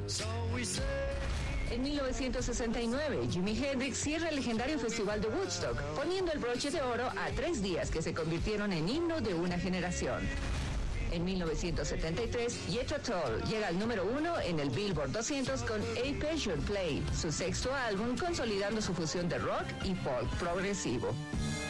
En 1969, Jimi Hendrix cierra el legendario Festival de Woodstock, poniendo el broche de oro a 3 días que se convirtieron en himno de una generación. En 1973, Jethro Tull llega al número 1 en el Billboard 200 con A Passion Play, su sexto álbum consolidando su fusión de rock y folk progresivo.